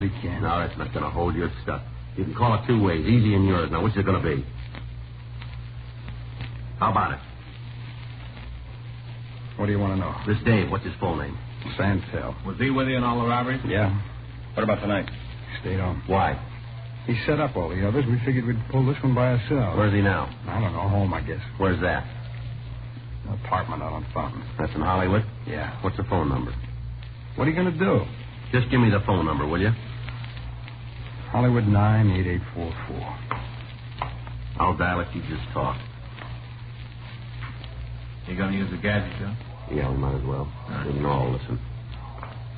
We can. No, that's not going to hold your stuff. You can call it two ways, easy and yours. Now, which is it going to be? How about it? What do you want to know? This Dave, what's his full name? Santel. Was he with you in all the robberies? Yeah. What about tonight? Stayed on. Why? He set up all the others. We figured we'd pull this one by ourselves. Where's he now? I don't know. Home, I guess. Where's that? An apartment out on Fountain. That's in Hollywood? Yeah. What's the phone number? What are you going to do? Just give me the phone number, will you? Hollywood 98844. I'll dial it. You just talk. You going to use the gadget, Joe? Yeah, we might as well. We can all listen.